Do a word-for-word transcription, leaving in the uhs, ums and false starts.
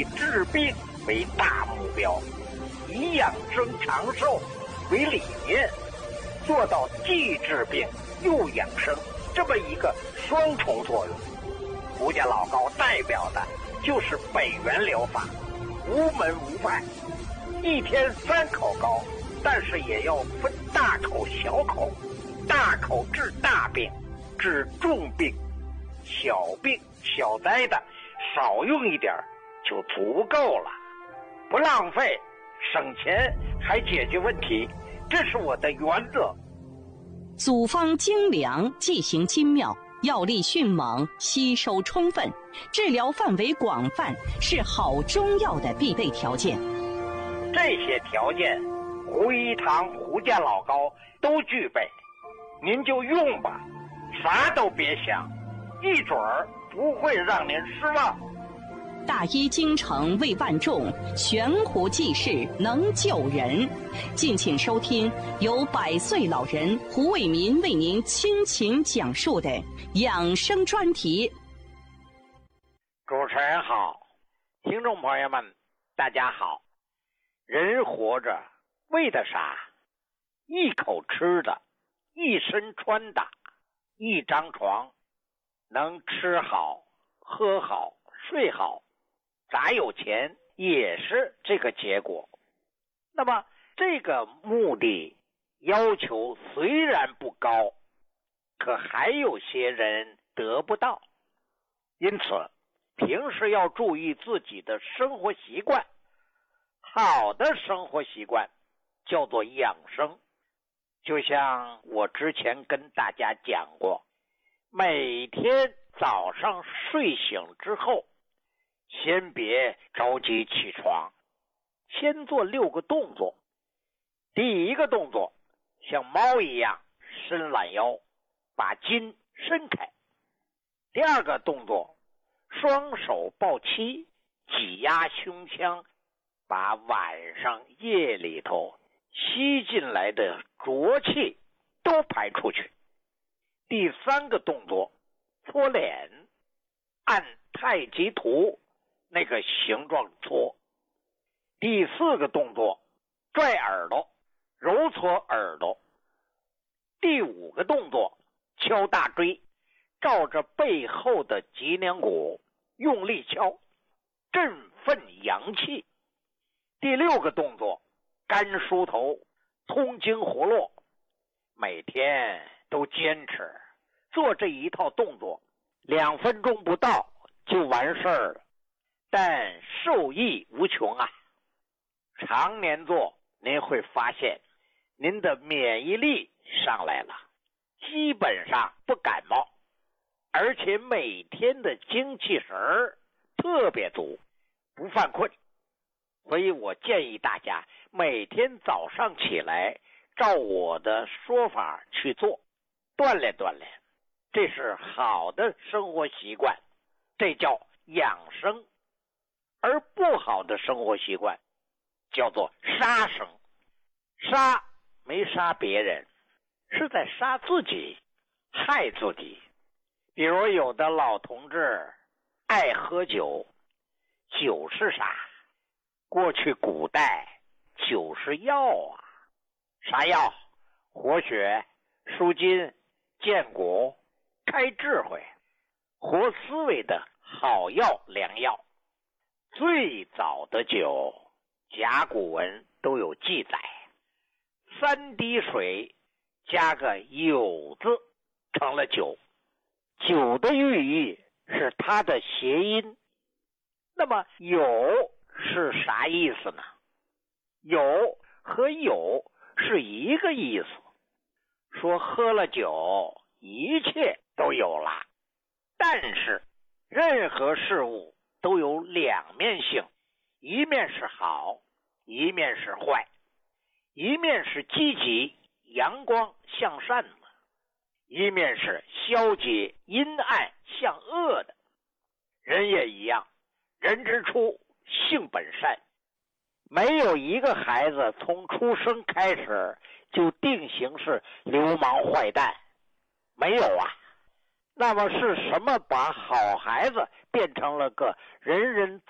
以治病为大目标，以养生长寿为理念，做到既治病又养生这么一个双重作用。胡家老高代表的就是北元疗法，无门无派，一天三口膏，但是也要分大口小口，大口治大病，治重病，小病小灾的少用一点就足够了，不浪费，省钱还解决问题，这是我的原则。 组方精良，剂型精妙，药力迅猛，吸收充分，治疗范围广泛，是好中药的必备条件。 这些条件，胡一堂、胡家老高都具备，您就用吧，啥都别想，一准儿不会让您失望。 大医精诚为万众，悬壶济世能救人。敬请收听由百岁老人胡伟民为您倾情讲述的养生专题。 主持人好，听众朋友们大家好。人活着为的啥？一口吃的，一身穿的，一张床，能吃好喝好睡好，咋有钱也是这个结果。那么这个目的要求虽然不高，可还有些人得不到，因此平时要注意自己的生活习惯。好的生活习惯叫做养生，就像我之前跟大家讲过，每天早上睡醒之后，先别着急起床，先做六个动作。第一个动作，像猫一样伸懒腰，把筋伸开。第二个动作，双手抱膝，挤压胸腔，把晚上夜里头吸进来的浊气都排出去。第三个动作，搓脸，按太极图那个形状搓。第四个动作，拽耳朵，揉搓耳朵。第五个动作，敲大椎，照着背后的脊梁骨用力敲，振奋阳气。第六个动作，干梳头，通经活络。每天都坚持做这一套动作，两分钟不到就完事儿了，但受益无穷啊！常年做，您会发现您的免疫力上来了，基本上不感冒，而且每天的精气神儿特别足，不犯困。所以我建议大家每天早上起来照我的说法去做，锻炼锻炼，这是好的生活习惯，这叫养生。而不好的生活习惯叫做杀生，杀没杀别人，是在杀自己，害自己。比如有的老同志爱喝酒，酒是啥？过去古代酒是药啊，啥药？活血、舒筋、健骨、开智慧、活思维的好药良药。最早的酒，甲骨文都有记载，三滴水加个酉字成了酒。酒的寓意是它的谐音。那么酉是啥意思呢？酉和有是一个意思，说喝了酒一切都有了。但是任何事物都有两面性，一面是好，一面是坏，一面是积极阳光向善的，一面是消极阴暗向恶的。人也一样，人之初性本善，没有一个孩子从出生开始就定型是流氓坏蛋，没有啊。那么是什么把好孩子变成了个人人